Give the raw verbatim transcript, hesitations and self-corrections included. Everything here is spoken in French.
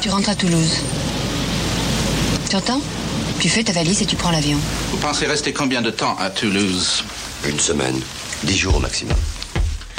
tu rentres à Toulouse. Tu entends? Tu fais ta valise et tu prends l'avion. Vous pensez rester combien de temps à Toulouse? Une semaine, dix jours au maximum.